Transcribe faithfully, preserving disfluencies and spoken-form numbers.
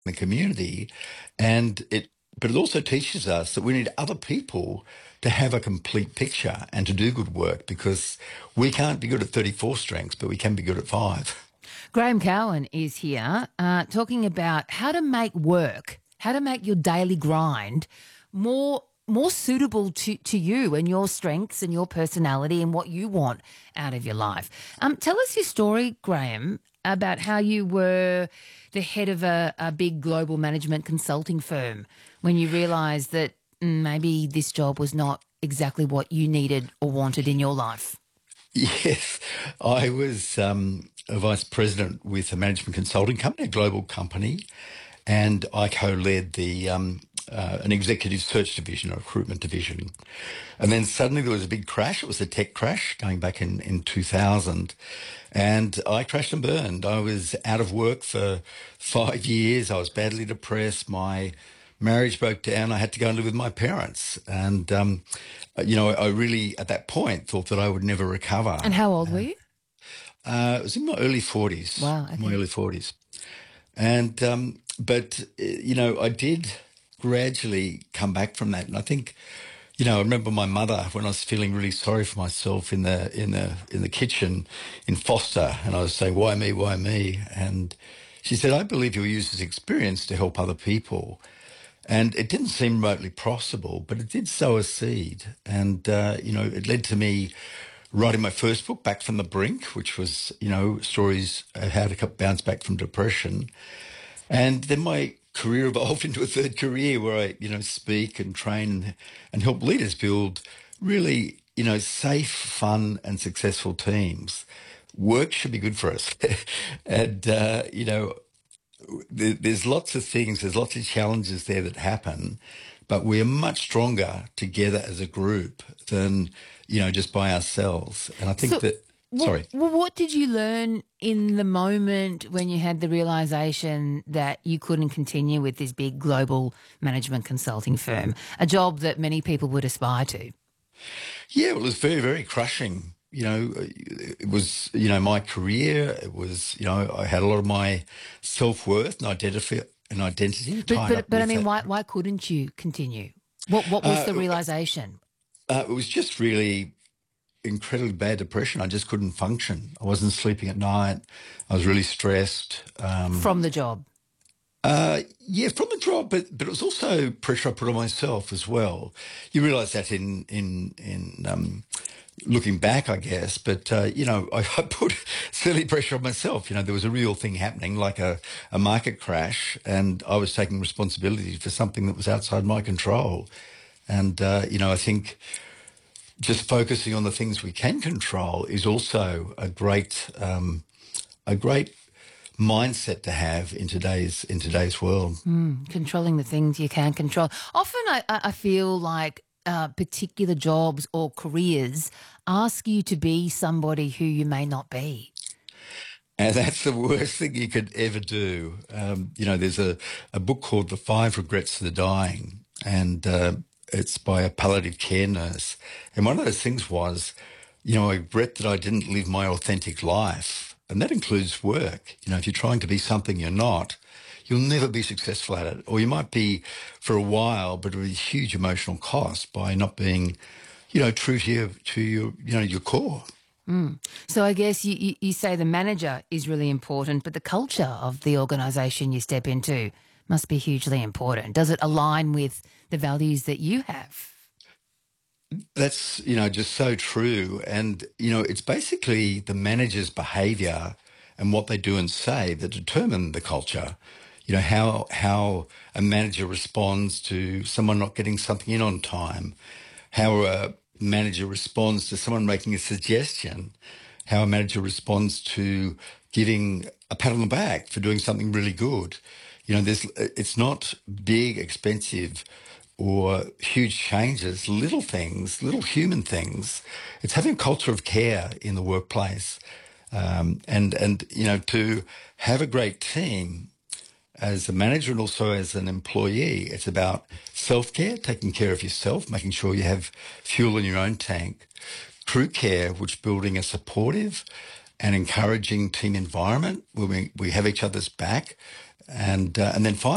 the community, and it but it also teaches us that we need other people to have a complete picture and to do good work, because we can't be good at thirty-four strengths, but we can be good at five. Graham Cowan is here uh, talking about how to make work, how to make your daily grind more more suitable to, to you and your strengths and your personality and what you want out of your life. Um, tell us your story, Graham, about how you were the head of a, a big global management consulting firm when you realised that mm, maybe this job was not exactly what you needed or wanted in your life. Yes, I was um, a vice president with a management consulting company, a global company, and I co-led the um, uh, an executive search division, a recruitment division. And then suddenly there was a big crash. It was a tech crash going back in, in two thousand. And I crashed and burned. I was out of work for five years. I was badly depressed. My marriage broke down. I had to go and live with my parents. And, um, you know, I really, at that point, thought that I would never recover. And how old were you? Uh, it was in my early forties. Wow, okay. My early forties. And, um, but, uh, you know, I did gradually come back from that. And I think, you know, I remember my mother when I was feeling really sorry for myself in the, in the, in the kitchen in Foster. And I was saying, why me, why me? And she said, I believe you'll use this experience to help other people. And it didn't seem remotely possible, but it did sow a seed. And, uh, you know, it led to me writing my first book, Back from the Brink, which was, you know, stories of how to bounce back from depression. And then my career evolved into a third career where I, you know, speak and train and help leaders build really, you know, safe, fun and successful teams. Work should be good for us. and, uh, you know, there's lots of things, there's lots of challenges there that happen, but we're much stronger together as a group than, you know, just by ourselves. And I think So, that, Well, sorry. well, what did you learn in the moment when you had the realisation that you couldn't continue with this big global management consulting firm, a job that many people would aspire to? Yeah, well, it was very, very crushing. You know, it was, you know, my career, it was, you know, I had a lot of my self-worth and identity, and identity But tied but up but I with mean, that. why why couldn't you continue? What what was Uh, the realisation uh, it was just really incredibly bad depression. I just couldn't function. I wasn't sleeping at night. I was really stressed. Um, from the job? Uh, yeah, from the job, but but it was also pressure I put on myself as well. You realise that in in in um, looking back, I guess. But uh, you know, I, I put silly pressure on myself. You know, there was a real thing happening, like a a market crash, and I was taking responsibility for something that was outside my control. And uh, you know, I think just focusing on the things we can control is also a great um, a great mindset to have in today's in today's world. Mm, controlling the things you can control. Often, I I I feel like uh, particular jobs or careers ask you to be somebody who you may not be. And that's the worst thing you could ever do. Um, you know, there's a, a book called The Five Regrets of the Dying, and uh, it's by a palliative care nurse. And one of those things was, you know, I regret that I didn't live my authentic life. And that includes work. You know, if you're trying to be something you're not, you'll never be successful at it. Or you might be for a while, but at a huge emotional cost by not being, you know, true to your, to your, you know, your core. So I guess you, you, you say the manager is really important, but the culture of the organisation you step into must be hugely important. Does it align with the values that you have? That's, you know, just so true. And, you know, it's basically the manager's behaviour and what they do and say that determine the culture. You know, how how a manager responds to someone not getting something in on time, how a manager responds to someone making a suggestion, how a manager responds to giving a pat on the back for doing something really good. You know, there's it's not big, expensive or huge changes, little things, little human things. It's having a culture of care in the workplace. Um, and, and, you know, to have a great team as a manager and also as an employee, it's about self-care, taking care of yourself, making sure you have fuel in your own tank. Crew care, which building a supportive and encouraging team environment where we, we have each other's back. And, uh, and then finally,